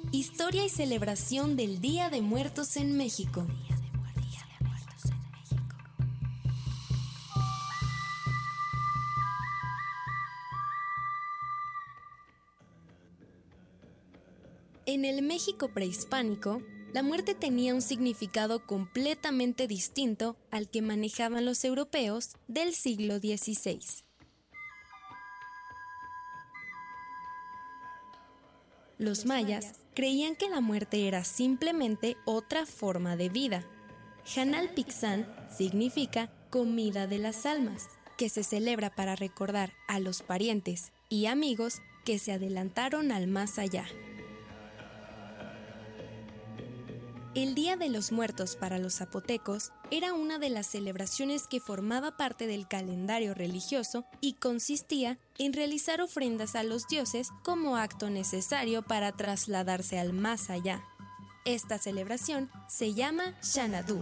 Historia y celebración del Día de Muertos en México. En el México prehispánico, la muerte tenía un significado completamente distinto al que manejaban los europeos del siglo XVI. Los mayas creían que la muerte era simplemente otra forma de vida. Hanalpixán significa comida de las almas, que se celebra para recordar a los parientes y amigos que se adelantaron al más allá. El Día de los Muertos para los zapotecos era una de las celebraciones que formaba parte del calendario religioso y consistía en realizar ofrendas a los dioses como acto necesario para trasladarse al más allá. Esta celebración se llama Xanadu.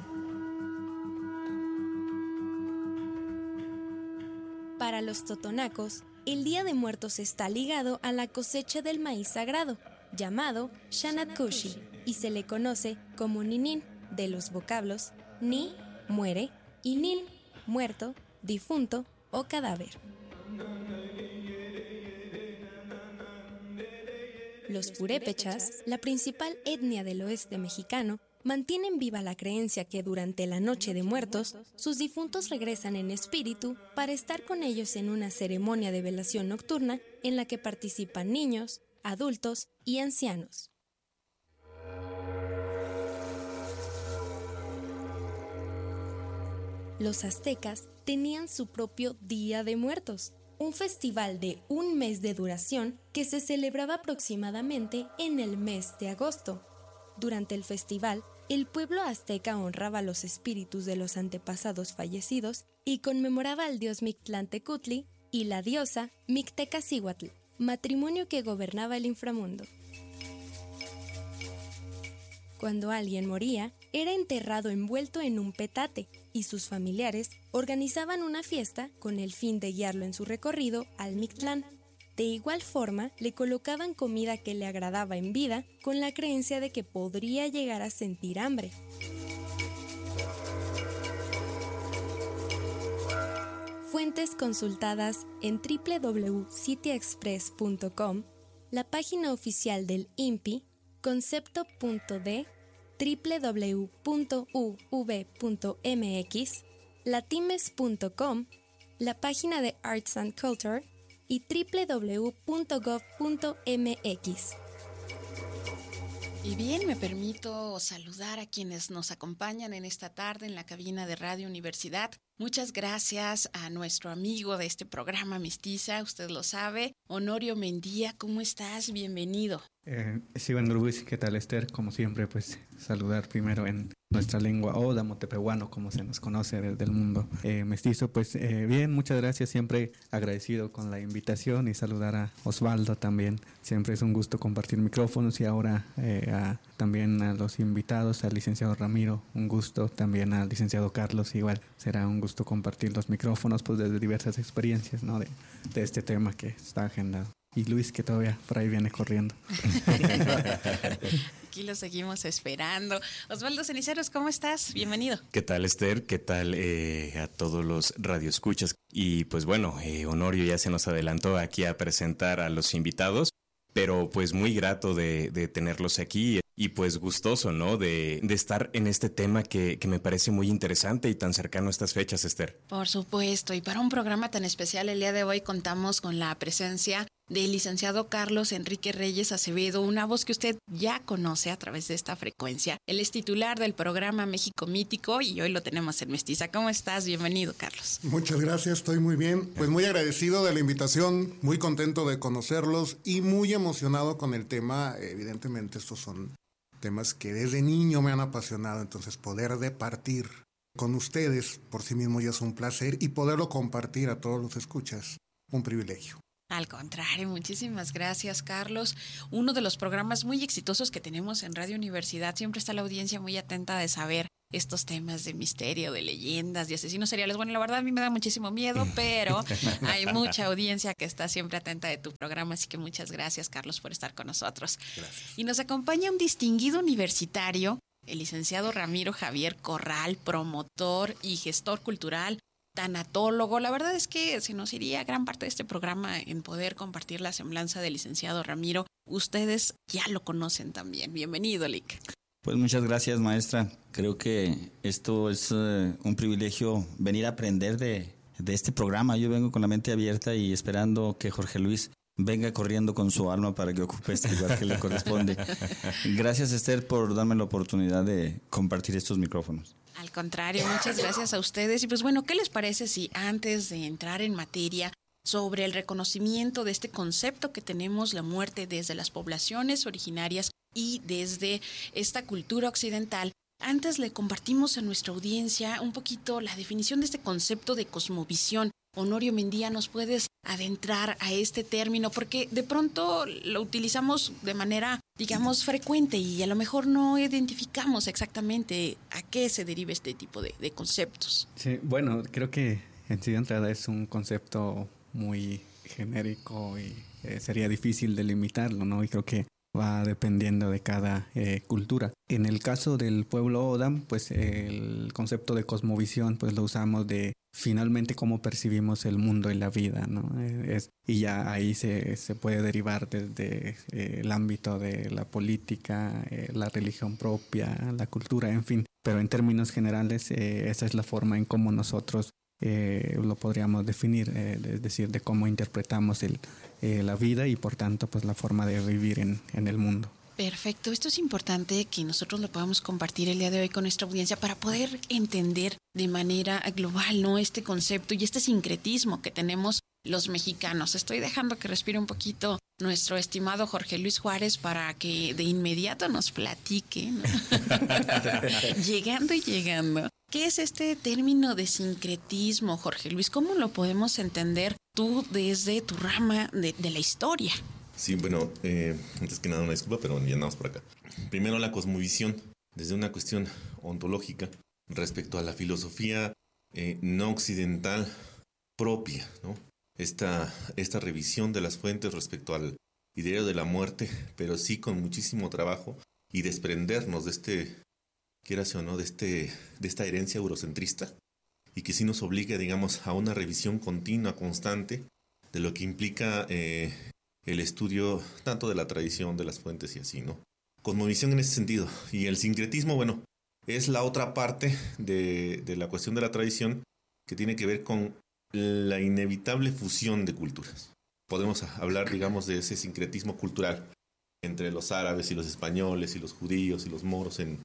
Para los totonacos, el Día de Muertos está ligado a la cosecha del maíz sagrado, llamado Xanatkushi, y se le conoce como Ninin, de los vocablos ni, muere, y nin, muerto, difunto o cadáver. Los purépechas, la principal etnia del oeste mexicano, mantienen viva la creencia que durante la Noche de Muertos, sus difuntos regresan en espíritu para estar con ellos en una ceremonia de velación nocturna en la que participan niños, adultos y ancianos. Los aztecas tenían su propio Día de Muertos, un festival de un mes de duración que se celebraba aproximadamente en el mes de agosto. Durante el festival, el pueblo azteca honraba los espíritus de los antepasados fallecidos y conmemoraba al dios Mictlantecutli y la diosa Mictecacihuatl, matrimonio que gobernaba el inframundo. Cuando alguien moría, era enterrado envuelto en un petate y sus familiares organizaban una fiesta con el fin de guiarlo en su recorrido al Mictlán. De igual forma, le colocaban comida que le agradaba en vida con la creencia de que podría llegar a sentir hambre. Fuentes consultadas en www.cityexpress.com, la página oficial del INPI, concepto.d, www.uv.mx, latimes.com, la página de Arts and Culture y www.gov.mx. Y bien, me permito saludar a quienes nos acompañan en esta tarde en la cabina de Radio Universidad. Muchas gracias a nuestro amigo de este programa Mestiza, usted lo sabe, Honorio Mendía. ¿Cómo estás? Bienvenido. Sí, bueno, Luis, ¿qué tal, Esther? Como siempre, pues saludar primero en nuestra lengua o damotepehuano, como se nos conoce desde el mundo mestizo. Pues bien, muchas gracias, siempre agradecido con la invitación y saludar a Osvaldo también. Siempre es un gusto compartir micrófonos y ahora también a los invitados, al licenciado Ramiro, un gusto, también al licenciado Carlos, igual será un gusto compartir los micrófonos pues desde diversas experiencias, ¿no? de este tema que está agendado. Y Luis, que todavía por ahí viene corriendo. Aquí lo seguimos esperando. Osvaldo Ceniceros, ¿cómo estás? Bienvenido. ¿Qué tal, Esther? ¿Qué tal a todos los radioescuchas? Y pues bueno, Honorio ya se nos adelantó aquí a presentar a los invitados, pero pues muy grato de tenerlos aquí y pues gustoso, ¿no? De estar en este tema que me parece muy interesante y tan cercano a estas fechas, Esther. Por supuesto, y para un programa tan especial el día de hoy contamos con la presencia del licenciado Carlos Enrique Reyes Acevedo, una voz que usted ya conoce a través de esta frecuencia. Él es titular del programa México Mítico y hoy lo tenemos en Mestiza. ¿Cómo estás? Bienvenido, Carlos. Muchas gracias, estoy muy bien. Pues muy agradecido de la invitación, muy contento de conocerlos y muy emocionado con el tema. Evidentemente estos son temas que desde niño me han apasionado, entonces poder departir con ustedes por sí mismo ya es un placer y poderlo compartir a todos los escuchas, un privilegio. Al contrario, muchísimas gracias, Carlos. Uno de los programas muy exitosos que tenemos en Radio Universidad, siempre está la audiencia muy atenta de saber estos temas de misterio, de leyendas, de asesinos seriales. Bueno, la verdad a mí me da muchísimo miedo, pero hay mucha audiencia que está siempre atenta de tu programa, así que muchas gracias, Carlos, por estar con nosotros. Gracias. Y nos acompaña un distinguido universitario, el licenciado Ramiro Javier Corral, promotor y gestor cultural, tanatólogo. La verdad es que se nos iría gran parte de este programa en poder compartir la semblanza del licenciado Ramiro. Ustedes ya lo conocen también. Bienvenido, Lic. Pues muchas gracias, maestra. Creo que esto es un privilegio venir a aprender de este programa. Yo vengo con la mente abierta y esperando que Jorge Luis venga corriendo con su alma para que ocupe este lugar que le corresponde. Gracias, Esther, por darme la oportunidad de compartir estos micrófonos. Al contrario, muchas gracias a ustedes. Y pues bueno, ¿qué les parece si antes de entrar en materia sobre el reconocimiento de este concepto que tenemos, la muerte desde las poblaciones originarias y desde esta cultura occidental, antes le compartimos a nuestra audiencia un poquito la definición de este concepto de cosmovisión? Honorio Mendía, ¿nos puedes adentrar a este término? Porque de pronto lo utilizamos de manera, digamos, frecuente y a lo mejor no identificamos exactamente a qué se deriva este tipo de conceptos. Sí, bueno, creo que en sí de entrada es un concepto muy genérico y sería difícil delimitarlo, ¿no? Y creo que va dependiendo de cada cultura. En el caso del pueblo Odam, pues el concepto de cosmovisión pues lo usamos de finalmente cómo percibimos el mundo y la vida, ¿no? Y ya ahí se puede derivar desde el ámbito de la política, la religión propia, la cultura, en fin. Pero en términos generales esa es la forma en cómo nosotros lo podríamos definir, es decir, de cómo interpretamos la vida y por tanto pues la forma de vivir en el mundo. Perfecto, esto es importante que nosotros lo podamos compartir el día de hoy con nuestra audiencia para poder entender de manera global, ¿no?, este concepto y este sincretismo que tenemos los mexicanos. Estoy dejando que respire un poquito nuestro estimado Jorge Luis Juárez para que de inmediato nos platique, ¿no? Llegando. ¿Qué es este término de sincretismo, Jorge Luis? ¿Cómo lo podemos entender tú desde tu rama de la historia? Sí, bueno, antes que nada una disculpa, pero ya andamos por acá. Primero la cosmovisión, desde una cuestión ontológica respecto a la filosofía no occidental propia, ¿no? Esta revisión de las fuentes respecto al ideario de la muerte, pero sí con muchísimo trabajo y desprendernos de quieras o no, de esta herencia eurocentrista y que sí nos obliga, digamos, a una revisión continua, constante de lo que implica el estudio tanto de la tradición, de las fuentes y así, ¿no? Cosmovisión en ese sentido. Y el sincretismo, bueno, es la otra parte de la cuestión de la tradición que tiene que ver con la inevitable fusión de culturas. Podemos hablar, digamos, de ese sincretismo cultural entre los árabes y los españoles y los judíos y los moros en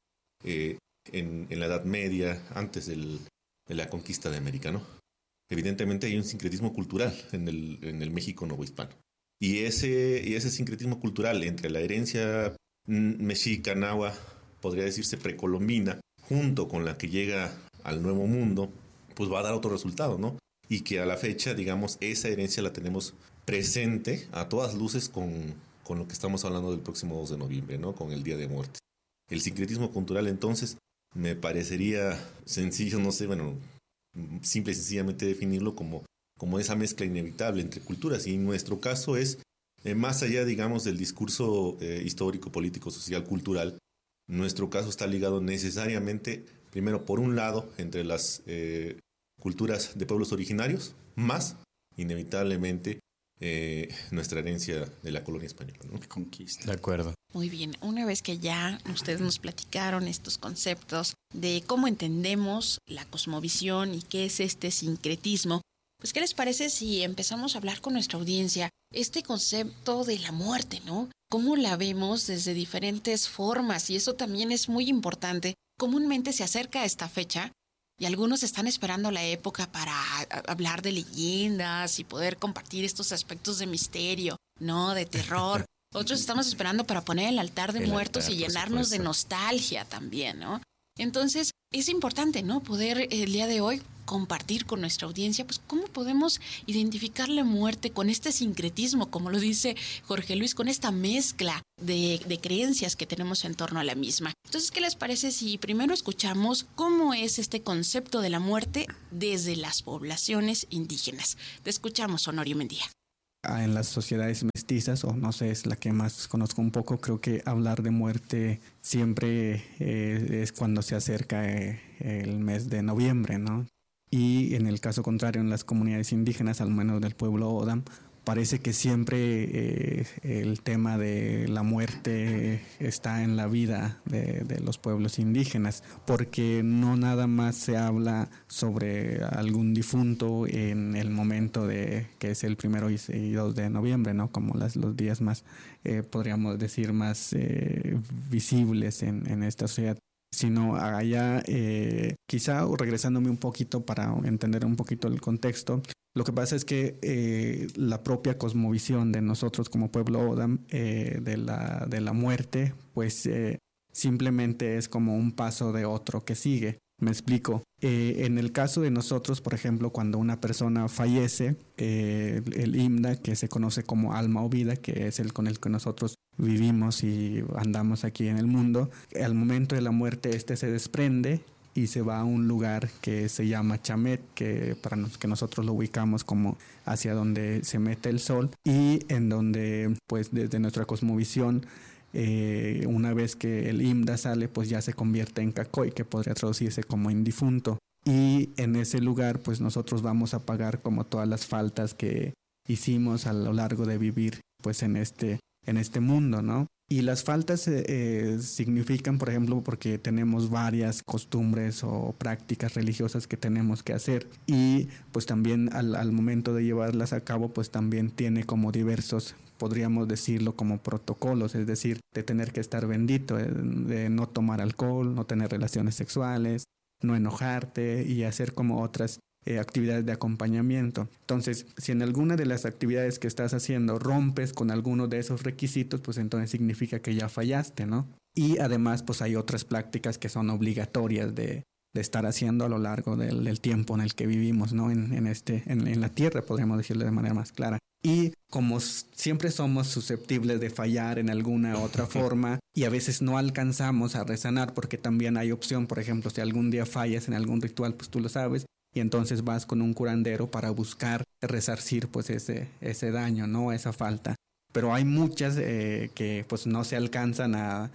la Edad Media, antes de la conquista de América, ¿no? Evidentemente hay un sincretismo cultural en el México novohispano. Y ese sincretismo cultural entre la herencia mexica, nahua, podría decirse precolombina, junto con la que llega al Nuevo Mundo, pues va a dar otro resultado, ¿no? Y que a la fecha, digamos, esa herencia la tenemos presente a todas luces con lo que estamos hablando del próximo 2 de noviembre, ¿no? Con el Día de Muertes. El sincretismo cultural, entonces, me parecería sencillo, no sé, bueno, simple y sencillamente definirlo como esa mezcla inevitable entre culturas. Y en nuestro caso es, más allá, digamos, del discurso histórico, político, social, cultural, nuestro caso está ligado necesariamente, primero, por un lado, entre las culturas de pueblos originarios, más, inevitablemente, nuestra herencia de la colonia española, ¿no? Conquista. De acuerdo. Muy bien, una vez que ya ustedes nos platicaron estos conceptos de cómo entendemos la cosmovisión y qué es este sincretismo, pues ¿qué les parece si empezamos a hablar con nuestra audiencia este concepto de la muerte, ¿no? ¿Cómo la vemos desde diferentes formas? Y eso también es muy importante. Comúnmente se acerca a esta fecha y algunos están esperando la época para hablar de leyendas y poder compartir estos aspectos de misterio, ¿no? De terror. Otros estamos esperando para poner el altar de muertos y llenarnos de nostalgia también, ¿no? Entonces, es importante, ¿no?, poder el día de hoy compartir con nuestra audiencia, pues cómo podemos identificar la muerte con este sincretismo, como lo dice Jorge Luis, con esta mezcla de creencias que tenemos en torno a la misma. Entonces, ¿qué les parece si primero escuchamos cómo es este concepto de la muerte desde las poblaciones indígenas? Te escuchamos, Honorio Mendía. En las sociedades mestizas, o no sé, es la que más conozco un poco, creo que hablar de muerte siempre es cuando se acerca el mes de noviembre, ¿no? Y en el caso contrario, en las comunidades indígenas, al menos del pueblo O'odham, parece que siempre el tema de la muerte está en la vida de los pueblos indígenas, porque no nada más se habla sobre algún difunto en el momento de que es el 1 y 2 de noviembre, ¿no? Como los días más, podríamos decir, más visibles en esta sociedad, sino allá, quizá regresándome un poquito para entender un poquito el contexto. Lo que pasa es que la propia cosmovisión de nosotros como pueblo O'odham de la muerte, pues simplemente es como un paso de otro que sigue. Me explico. En el caso de nosotros, por ejemplo, cuando una persona fallece, el IMDA, que se conoce como alma o vida, que es el con el que nosotros vivimos y andamos aquí en el mundo, al momento de la muerte se desprende y se va a un lugar que se llama Chamet, que que nosotros lo ubicamos como hacia donde se mete el sol, y en donde, pues desde nuestra cosmovisión, una vez que el IMDA sale, pues ya se convierte en Cacoy, que podría traducirse como indifunto, y en ese lugar pues nosotros vamos a pagar como todas las faltas que hicimos a lo largo de vivir pues en este mundo, ¿no? Y las faltas significan, por ejemplo, porque tenemos varias costumbres o prácticas religiosas que tenemos que hacer, y pues también al momento de llevarlas a cabo, pues también tiene como diversos, podríamos decirlo, como protocolos, es decir, de tener que estar bendito, de no tomar alcohol, no tener relaciones sexuales, no enojarte y hacer como otras actividades de acompañamiento. Entonces, si en alguna de las actividades que estás haciendo rompes con alguno de esos requisitos, pues entonces significa que ya fallaste, ¿no? Y además, pues hay otras prácticas que son obligatorias de estar haciendo a lo largo del tiempo en el que vivimos, ¿no? En la tierra, podríamos decirlo de manera más clara. Y como siempre somos susceptibles de fallar en alguna otra forma y a veces no alcanzamos a resanar, porque también hay opción, por ejemplo, si algún día fallas en algún ritual, pues tú lo sabes, y entonces vas con un curandero para buscar resarcir pues ese daño, ¿no? Esa falta. Pero hay muchas que pues no se alcanzan a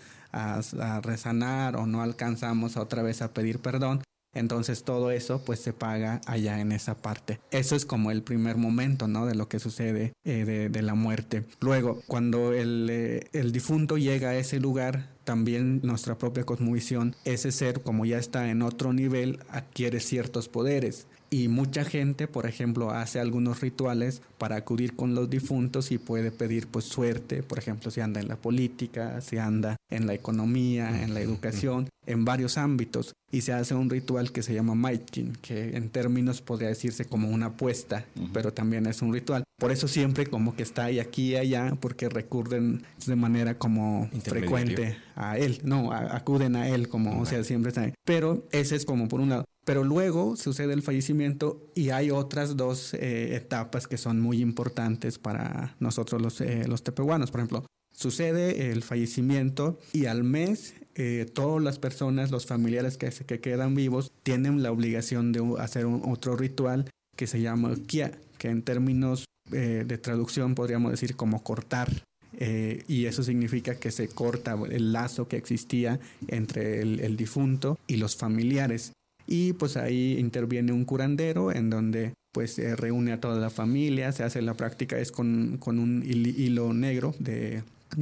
resanar, o no alcanzamos otra vez a pedir perdón. Entonces todo eso pues se paga allá en esa parte. Eso es como el primer momento, ¿no? De lo que sucede de la muerte. Luego, cuando el difunto llega a ese lugar, también nuestra propia cosmovisión, ese ser, como ya está en otro nivel, adquiere ciertos poderes. Y mucha gente, por ejemplo, hace algunos rituales para acudir con los difuntos y puede pedir pues suerte, por ejemplo, si anda en la política, si anda en la economía, en la educación, en varios ámbitos. Y se hace un ritual que se llama Maitkin, que en términos podría decirse como una apuesta, pero también es un ritual. Por eso siempre como que está ahí, aquí y allá, porque recurren de manera como frecuente a él. No, acuden a él como, o sea, siempre está ahí. Pero ese es como por un lado. Pero luego sucede el fallecimiento y hay otras dos etapas que son muy importantes para nosotros los tepehuanos. Por ejemplo, sucede el fallecimiento y al mes todas las personas, los familiares que quedan vivos, tienen la obligación de hacer otro ritual que se llama Kia, que en términos de traducción podríamos decir como cortar. Y eso significa que se corta el lazo que existía entre el difunto y los familiares. Y pues ahí interviene un curandero en donde pues reúne a toda la familia, se hace la práctica, es con un hilo negro de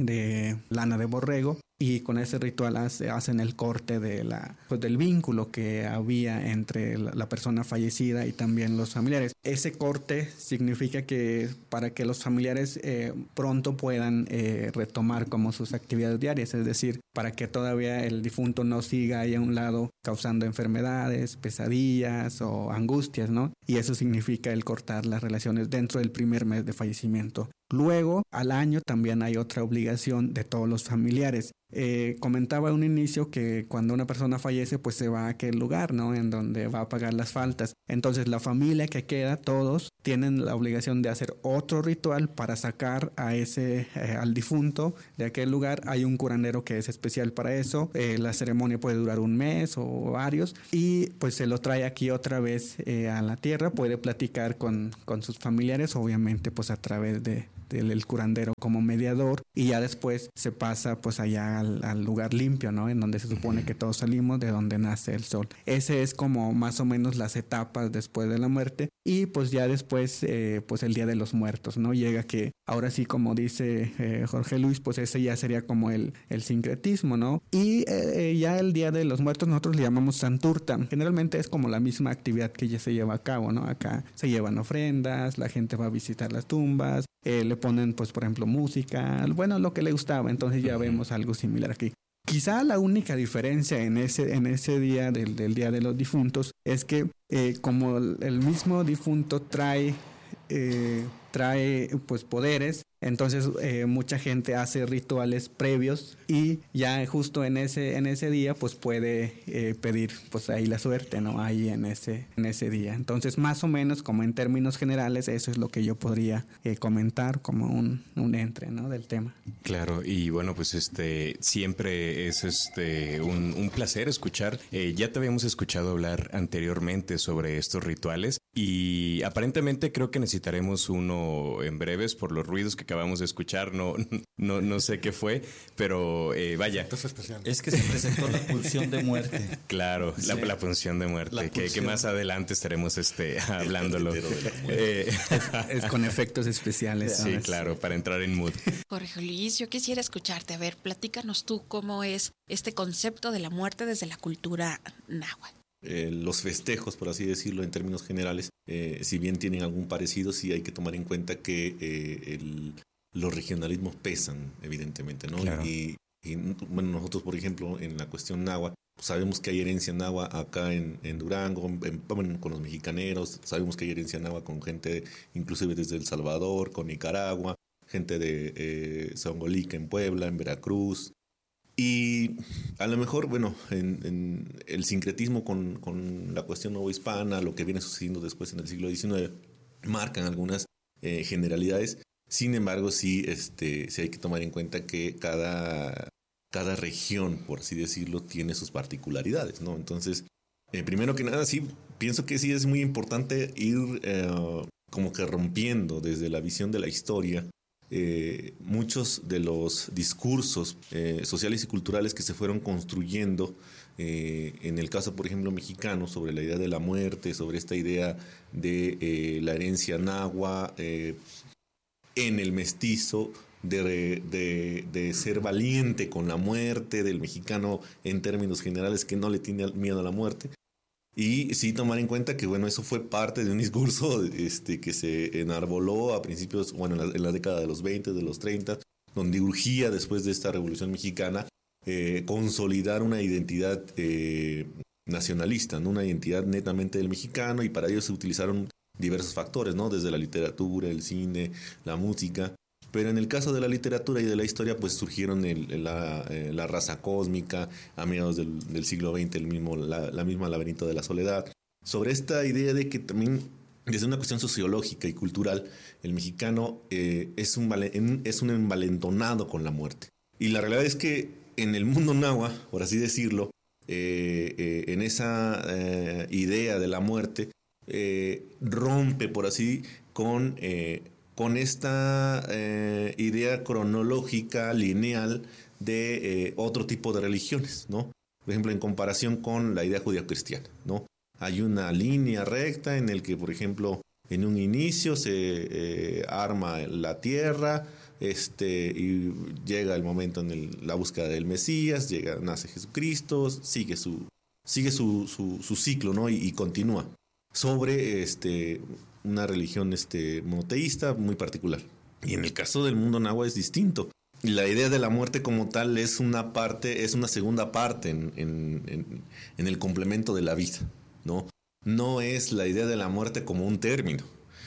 lana de borrego, y con ese ritual hacen el corte del vínculo que había entre la persona fallecida y también los familiares. Ese corte significa que para que los familiares pronto puedan retomar como sus actividades diarias, es decir, para que todavía el difunto no siga ahí a un lado causando enfermedades, pesadillas o angustias, ¿no? Y eso significa el cortar las relaciones dentro del primer mes de fallecimiento. Luego, al año también hay otra obligación de todos los familiares. comentaba a un inicio que cuando una persona fallece, pues se va a aquel lugar, ¿no? En donde va a pagar las faltas. Entonces la familia que queda, todos tienen la obligación de hacer otro ritual para sacar a al difunto de aquel lugar. Hay un curandero que es especial para eso. La ceremonia puede durar un mes o varios, y pues se lo trae aquí otra vez a la tierra. Puede platicar con sus familiares, obviamente pues a través del curandero como mediador, y ya después se pasa pues allá al lugar limpio, ¿no? En donde se supone que todos salimos, de donde nace el sol. Ese es como más o menos las etapas después de la muerte. Y pues ya después pues el Día de los Muertos, ¿no? Llega, que ahora sí, como dice Jorge Luis, pues ese ya sería como el sincretismo, ¿no? Y ya el Día de los Muertos nosotros le llamamos Santurta. Generalmente es como la misma actividad que ya se lleva a cabo, ¿no? Acá se llevan ofrendas, la gente va a visitar las tumbas, le ponen pues por ejemplo música, bueno, lo que le gustaba. Entonces ya vemos algo similar aquí. Quizá la única diferencia en ese día del Día de los Difuntos es que como el mismo difunto trae pues poderes, entonces mucha gente hace rituales previos, y ya justo en ese día pues puede pedir pues ahí la suerte, ¿no? Ahí en ese día. Entonces más o menos, como en términos generales, eso es lo que yo podría comentar como un entre, ¿no? Del tema. Claro, y bueno, pues siempre es un placer escuchar. Ya te habíamos escuchado hablar anteriormente sobre estos rituales, y aparentemente creo que necesitaremos uno en breves por los ruidos que acabamos de escuchar. No sé qué fue, pero vaya. Es que se presentó la pulsión de muerte. Claro, sí. la punción de muerte, que más adelante estaremos hablándolo. Es con efectos especiales. Sí, claro, para entrar en mood. Jorge Luis, yo quisiera escucharte. A ver, platícanos tú cómo es este concepto de la muerte desde la cultura náhuatl. Los festejos, por así decirlo, en términos generales, si bien tienen algún parecido, sí hay que tomar en cuenta que los regionalismos pesan, evidentemente, ¿no? Claro. Y bueno, nosotros, por ejemplo, en la cuestión náhuatl, pues sabemos que hay herencia náhuatl acá en Durango, con los mexicaneros, sabemos que hay herencia náhuatl con gente, inclusive desde El Salvador, con Nicaragua, gente de Zongolica en Puebla, en Veracruz. Y a lo mejor, bueno, en el sincretismo con la cuestión novohispana, lo que viene sucediendo después en el siglo XIX, marcan algunas generalidades. Sin embargo, sí hay que tomar en cuenta que cada región, por así decirlo, tiene sus particularidades, ¿no? Entonces, primero que nada, sí, pienso que sí es muy importante ir como que rompiendo desde la visión de la historia muchos de los discursos sociales y culturales que se fueron construyendo en el caso, por ejemplo, mexicano, sobre la idea de la muerte, sobre esta idea de la herencia náhuatl en el mestizo, de ser valiente con la muerte, del mexicano en términos generales que no le tiene miedo a la muerte. Y sí tomar en cuenta que, bueno, eso fue parte de un discurso que se enarboló a principios, bueno, en la década de los 20, de los 30, donde urgía, después de esta Revolución Mexicana, consolidar una identidad nacionalista, ¿no? Una identidad netamente del mexicano, y para ello se utilizaron diversos factores, ¿no? Desde la literatura, el cine, la música. Pero en el caso de la literatura y de la historia, pues surgieron la raza cósmica a mediados del siglo XX, la misma Laberinto de la Soledad. Sobre esta idea de que también, desde una cuestión sociológica y cultural, el mexicano es un envalentonado con la muerte. Y la realidad es que en el mundo náhuatl, por así decirlo, en esa idea de la muerte, rompe, por así, con esta idea cronológica, lineal, de otro tipo de religiones, ¿no? Por ejemplo, en comparación con la idea judeocristiana, ¿no? Hay una línea recta en el que, por ejemplo, en un inicio se arma la tierra, y llega el momento en la búsqueda del Mesías, nace Jesucristo, sigue su ciclo, ¿no? Y continúa sobre una religión monoteísta muy particular. Y en el caso del mundo náhuatl es distinto. La idea de la muerte como tal es una segunda parte en el complemento de la vida, ¿no? No es la idea de la muerte como un término.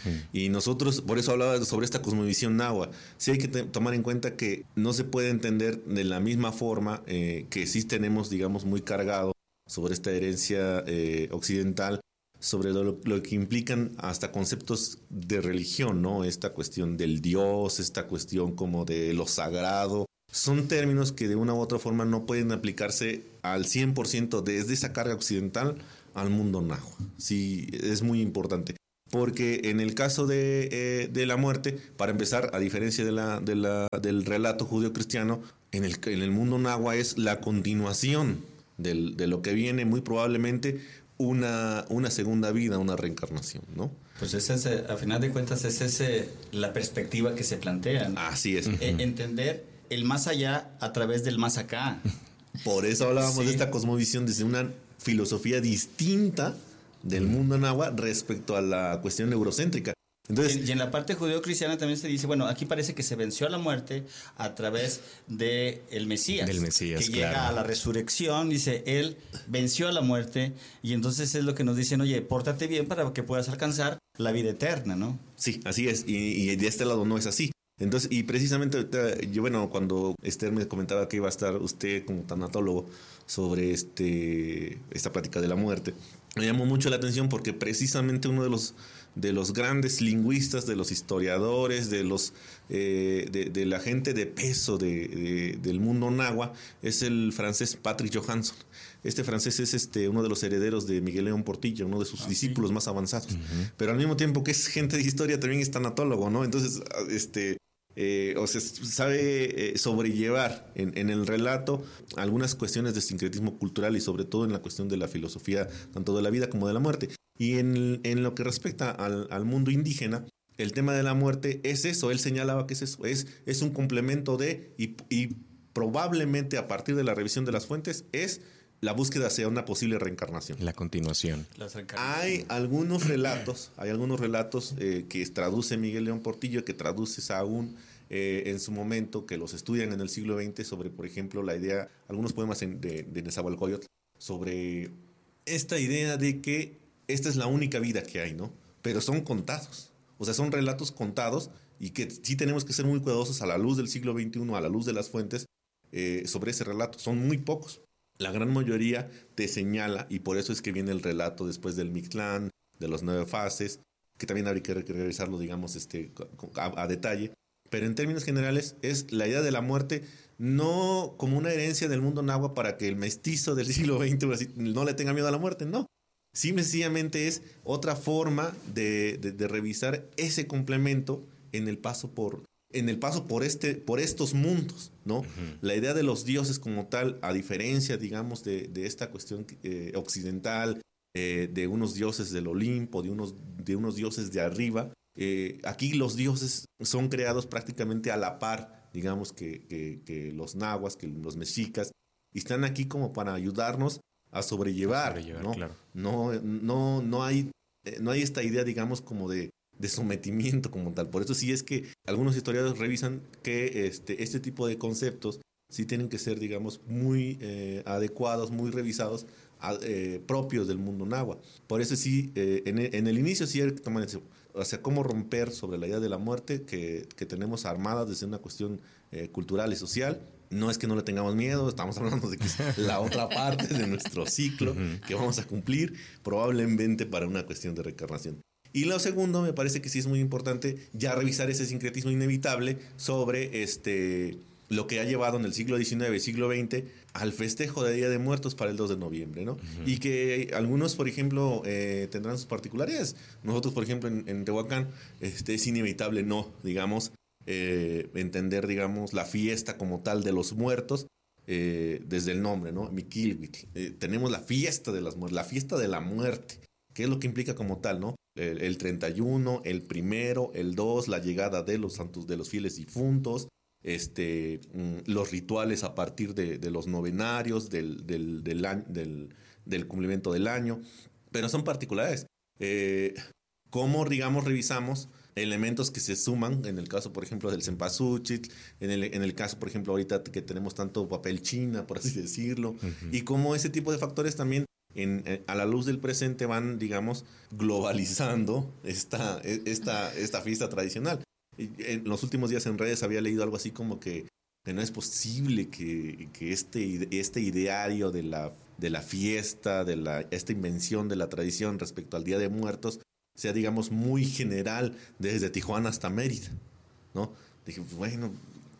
Y nosotros, por eso hablaba sobre esta cosmovisión náhuatl. Sí hay que tomar en cuenta que no se puede entender de la misma forma que sí tenemos, digamos, muy cargado sobre esta herencia occidental, sobre lo que implican hasta conceptos de religión, ¿no? Esta cuestión del Dios, esta cuestión como de lo sagrado. Son términos que de una u otra forma no pueden aplicarse al 100% desde esa carga occidental al mundo náhuatl. Sí, es muy importante. Porque en el caso de la muerte, para empezar, a diferencia del relato judío-cristiano, en el mundo náhuatl es la continuación de lo que viene, muy probablemente una segunda vida, una reencarnación, ¿no? Pues a final de cuentas, es la perspectiva que se plantea, ¿no? Así es. Entender el más allá a través del más acá. Por eso hablábamos de esta cosmovisión desde una filosofía distinta del mundo náhuatl respecto a la cuestión eurocéntrica. Entonces, y en la parte judeo-cristiana también se dice, bueno, aquí parece que se venció a la muerte a través de el Mesías. Del Mesías, que claro. llega a la resurrección, dice, él venció a la muerte, y entonces es lo que nos dicen, oye, pórtate bien para que puedas alcanzar la vida eterna, ¿no? Sí, así es, y de este lado no es así. Entonces, y precisamente ahorita, yo, bueno, cuando Esther me comentaba que iba a estar usted como tanatólogo sobre esta plática de la muerte, me llamó mucho la atención porque precisamente uno de los grandes lingüistas, de los historiadores, de la gente de peso del mundo náhuatl es el francés Patrick Johansson. Este francés es uno de los herederos de Miguel León Portilla, uno de sus discípulos más avanzados. Pero al mismo tiempo que es gente de historia, también es tanatólogo, ¿no? Entonces, sabe sobrellevar en el relato algunas cuestiones de sincretismo cultural y sobre todo en la cuestión de la filosofía, tanto de la vida como de la muerte. Y en lo que respecta al mundo indígena, el tema de la muerte es eso, él señalaba que es eso, es un complemento y probablemente a partir de la revisión de las fuentes es la búsqueda hacia una posible reencarnación. La continuación. Hay algunos relatos que traduce Miguel León Portillo, que traduce Sahagún en su momento, que los estudian en el siglo XX sobre, por ejemplo, la idea, algunos poemas de Nezahualcóyotl, sobre esta idea de que esta es la única vida que hay, ¿no? Pero son contados, o sea, son relatos contados y que sí tenemos que ser muy cuidadosos a la luz del siglo XXI, a la luz de las fuentes, sobre ese relato. Son muy pocos. La gran mayoría te señala, y por eso es que viene el relato después del Mictlán, de las 9 fases, que también habría que revisarlo, digamos, a detalle. Pero en términos generales es la idea de la muerte no como una herencia del mundo náhuatl para que el mestizo del siglo XX no le tenga miedo a la muerte, no. Simple y sencillamente es otra forma de revisar ese complemento en el paso por estos mundos, ¿no? La idea de los dioses como tal, a diferencia, digamos, de esta cuestión occidental, de unos dioses del Olimpo, de unos dioses de arriba, aquí los dioses son creados prácticamente a la par, digamos, que los nahuas, que los mexicas, y están aquí como para ayudarnos a sobrellevar, ¿no? Claro. No hay esta idea, digamos, como de sometimiento como tal. Por eso sí es que algunos historiadores revisan que este tipo de conceptos sí tienen que ser, digamos, muy adecuados, muy revisados, propios del mundo náhuatl. Por eso sí, en el inicio sí hay que tomar eso. O sea, cómo romper sobre la idea de la muerte que tenemos armada desde una cuestión cultural y social. No es que no le tengamos miedo, estamos hablando de que es la otra parte de nuestro ciclo que vamos a cumplir, probablemente para una cuestión de reencarnación. Y lo segundo, me parece que sí es muy importante ya revisar ese sincretismo inevitable sobre lo que ha llevado en el siglo XIX y siglo XX al festejo de Día de Muertos para el 2 de noviembre, ¿no? Y que algunos, por ejemplo, tendrán sus particularidades. Nosotros, por ejemplo, en Tehuacán, es inevitable digamos, entender, digamos, la fiesta como tal de los muertos, desde el nombre, ¿no? Miquilhuitl. Tenemos la fiesta de las muertes, la fiesta de la muerte, que es lo que implica como tal, ¿no? El 31, el 1, el 2, la llegada de los santos, de los fieles difuntos, los rituales a partir de los novenarios, del cumplimiento del año, pero son particulares. ¿Cómo, digamos, revisamos elementos que se suman, en el caso, por ejemplo, del cempasúchil, en el caso, por ejemplo, ahorita que tenemos tanto papel china, por así decirlo, y cómo ese tipo de factores también a la luz del presente van, digamos, globalizando esta fiesta tradicional. En los últimos días en redes había leído algo así como que no es posible que este ideario de la fiesta, esta invención de la tradición respecto al Día de Muertos sea, digamos, muy general desde Tijuana hasta Mérida, ¿no? Dije, bueno,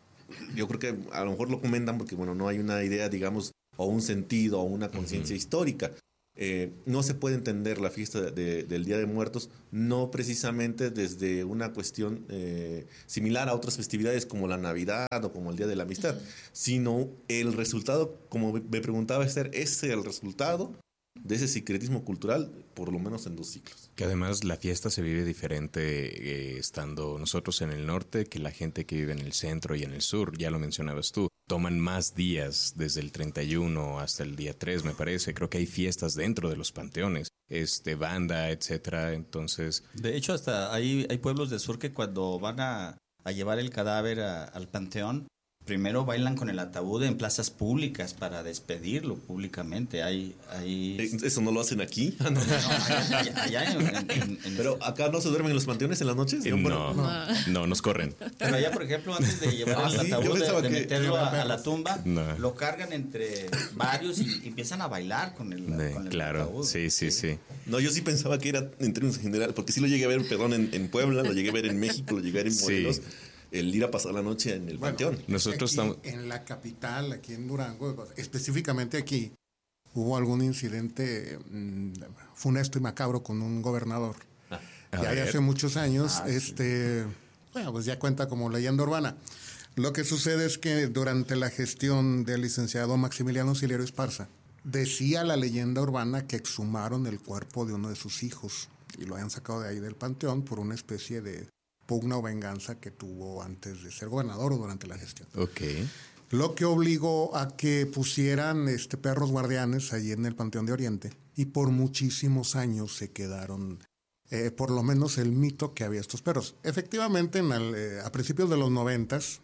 yo creo que a lo mejor lo comentan porque, bueno, no hay una idea, digamos, o un sentido o una conciencia histórica. No se puede entender la fiesta del Día de Muertos no precisamente desde una cuestión similar a otras festividades como la Navidad o como el Día de la Amistad, sino el resultado, como me preguntaba Esther, es el resultado de ese sincretismo cultural, por lo menos en 2 ciclos. Que además la fiesta se vive diferente estando nosotros en el norte que la gente que vive en el centro y en el sur, ya lo mencionabas tú. Toman más días, desde el 31 hasta el día 3, me parece. Creo que hay fiestas dentro de los panteones, banda, etcétera. Entonces, de hecho, hasta hay pueblos del sur que cuando van a llevar el cadáver al panteón, primero bailan con el ataúd en plazas públicas para despedirlo públicamente. ¿Eso no lo hacen aquí? No, allá ¿Pero acá no se duermen en los panteones en las noches? No, nos corren. Pero allá, por ejemplo, antes de llevar el ataúd, de meterlo a la tumba, lo cargan entre varios y empiezan a bailar con el claro, ataúd. Sí. No, yo sí pensaba que era en términos general, porque sí lo llegué a ver, perdón, en Puebla, lo llegué a ver en México, lo llegué a ver en Morelos. Sí. El ir a pasar la noche en el panteón. Nosotros estamos en la capital, aquí en Durango, específicamente aquí, hubo algún incidente funesto y macabro con un gobernador. Ya hace muchos años, pues ya cuenta como leyenda urbana. Lo que sucede es que durante la gestión del licenciado Maximiliano Silerio Esparza, decía la leyenda urbana que exhumaron el cuerpo de uno de sus hijos y lo habían sacado de ahí del panteón por una especie de pugna o venganza que tuvo antes de ser gobernador o durante la gestión. Okay. Lo que obligó a que pusieran perros guardianes allí en el Panteón de Oriente y por muchísimos años se quedaron, por lo menos el mito que había estos perros. Efectivamente, a principios de los 90s,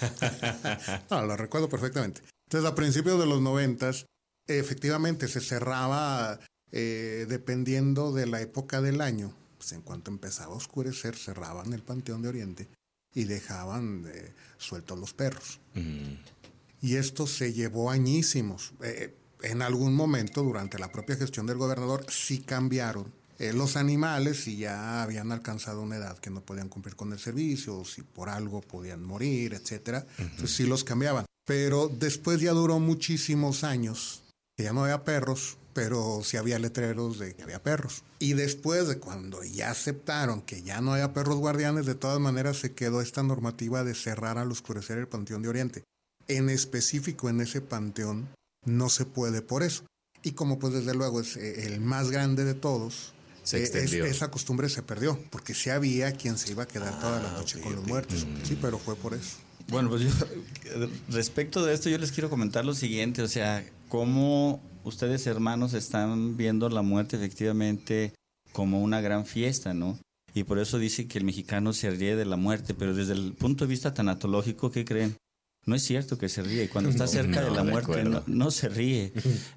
lo recuerdo perfectamente. Entonces, a principios de los 90s, efectivamente se cerraba dependiendo de la época del año. Pues en cuanto empezaba a oscurecer, cerraban el Panteón de Oriente y dejaban sueltos los perros. Y esto se llevó añísimos. En algún momento, durante la propia gestión del gobernador, sí cambiaron los animales y ya habían alcanzado una edad que no podían cumplir con el servicio, o si por algo podían morir, etcétera. Entonces sí los cambiaban. Pero después ya duró muchísimos años que ya no había perros, pero sí había letreros de que había perros. Y después de cuando ya aceptaron que ya no había perros guardianes, de todas maneras se quedó esta normativa de cerrar al oscurecer el Panteón de Oriente. En específico en ese panteón no se puede por eso. Y como pues desde luego es el más grande de todos, esa costumbre se perdió, porque sí había quien se iba a quedar toda la noche con los muertos. Sí, pero fue por eso. Bueno, pues respecto de esto yo les quiero comentar lo siguiente, o sea, cómo ustedes hermanos están viendo la muerte efectivamente como una gran fiesta, ¿no? Y por eso dice que el mexicano se ríe de la muerte, pero desde el punto de vista tanatológico, ¿qué creen? No es cierto que se ríe. Cuando está cerca de la muerte no se ríe.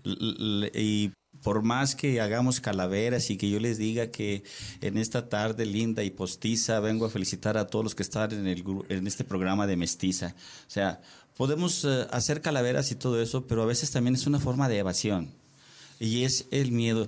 Y por más que hagamos calaveras y que yo les diga que en esta tarde linda y postiza vengo a felicitar a todos los que están en este programa de Mestiza. O sea, podemos hacer calaveras y todo eso, pero a veces también es una forma de evasión. Y es el miedo.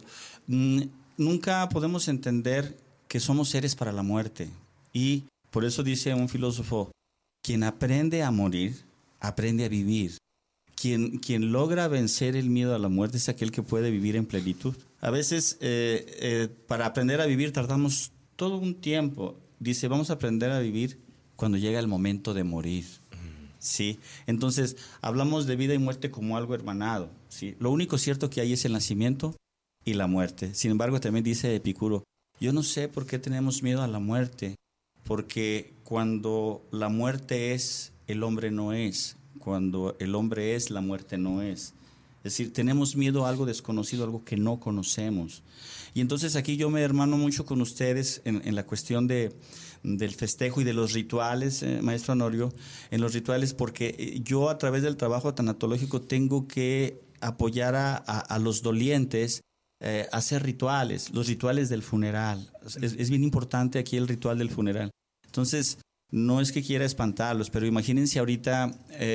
Nunca podemos entender que somos seres para la muerte. Y por eso dice un filósofo, quien aprende a morir, aprende a vivir. Quien logra vencer el miedo a la muerte es aquel que puede vivir en plenitud. A veces para aprender a vivir tardamos todo un tiempo. Dice, vamos a aprender a vivir cuando llega el momento de morir. ¿Sí? Entonces, hablamos de vida y muerte como algo hermanado. ¿Sí? Lo único cierto que hay es el nacimiento y la muerte. Sin embargo, también dice Epicuro, yo no sé por qué tenemos miedo a la muerte, porque cuando la muerte es, el hombre no es. Cuando el hombre es, la muerte no es. Es decir, tenemos miedo a algo desconocido, algo que no conocemos. Y entonces aquí yo me hermano mucho con ustedes en la cuestión del festejo y de los rituales, maestro Honorio, en los rituales, porque yo a través del trabajo tanatológico tengo que apoyar a los dolientes hacer rituales, los rituales del funeral. Es bien importante aquí el ritual del funeral. Entonces, no es que quiera espantarlos, pero imagínense ahorita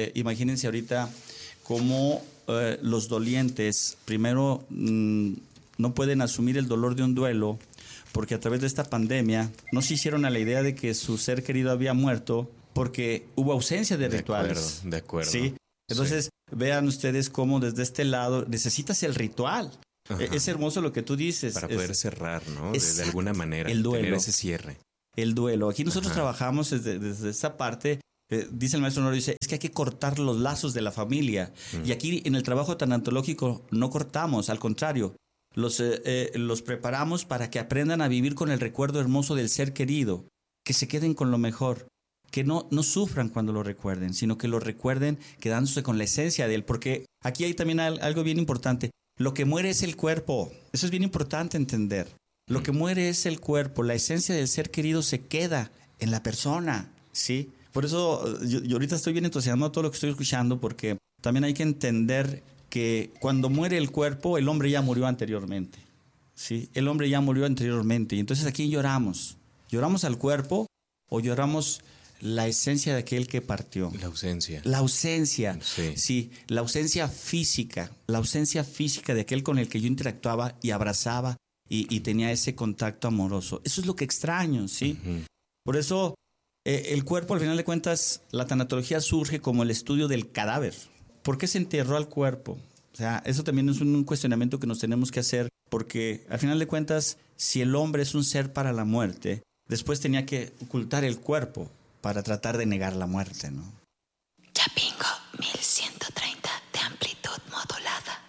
cómo los dolientes primero no pueden asumir el dolor de un duelo, porque a través de esta pandemia no se hicieron a la idea de que su ser querido había muerto porque hubo ausencia de rituales. De acuerdo. ¿Sí? Entonces, vean ustedes cómo desde este lado necesitas el ritual. Ajá. Es hermoso lo que tú dices. Para poder cerrar, ¿no? De alguna manera. El duelo. Tener ese cierre. El duelo. Aquí nosotros trabajamos desde esa parte. Dice el maestro Honorio, dice, es que hay que cortar los lazos de la familia. Y aquí en el trabajo tanatológico no cortamos, al contrario. Los preparamos para que aprendan a vivir con el recuerdo hermoso del ser querido. Que se queden con lo mejor. Que no sufran cuando lo recuerden, sino que lo recuerden quedándose con la esencia de él. Porque aquí hay también algo bien importante. Lo que muere es el cuerpo. Eso es bien importante entender. Lo que muere es el cuerpo. La esencia del ser querido se queda en la persona, ¿sí? Por eso yo ahorita estoy bien entusiasmado todo lo que estoy escuchando, porque también hay que entender que cuando muere el cuerpo, el hombre ya murió anteriormente, ¿sí? El hombre ya murió anteriormente. Y entonces, ¿a quién lloramos? ¿Lloramos al cuerpo o lloramos la esencia de aquel que partió? La ausencia. La ausencia, sí, la ausencia física de aquel con el que yo interactuaba y abrazaba y tenía ese contacto amoroso. Eso es lo que extraño, ¿sí? Uh-huh. Por eso el cuerpo, al final de cuentas, la tanatología surge como el estudio del cadáver. ¿Por qué se enterró al cuerpo? O sea, eso también es un cuestionamiento que nos tenemos que hacer, porque al final de cuentas, si el hombre es un ser para la muerte, después tenía que ocultar el cuerpo para tratar de negar la muerte, ¿no? Chapingo 1130 de amplitud modulada.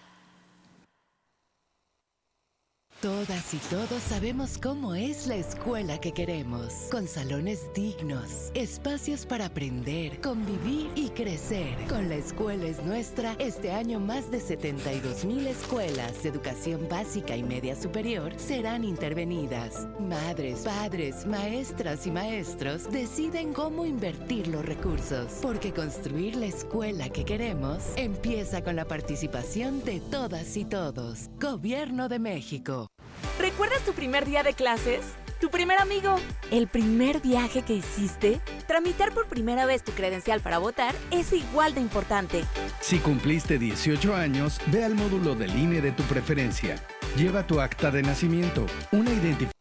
Todas y todos sabemos cómo es la escuela que queremos, con salones dignos, espacios para aprender, convivir y crecer. Con La Escuela es Nuestra, este año más de 72,000 escuelas de educación básica y media superior serán intervenidas. Madres, padres, maestras y maestros deciden cómo invertir los recursos, porque construir la escuela que queremos empieza con la participación de todas y todos. Gobierno de México. ¿Recuerdas tu primer día de clases? ¿Tu primer amigo? ¿El primer viaje que hiciste? Tramitar por primera vez tu credencial para votar es igual de importante. Si cumpliste 18 años, ve al módulo del INE de tu preferencia. Lleva tu acta de nacimiento, una identificación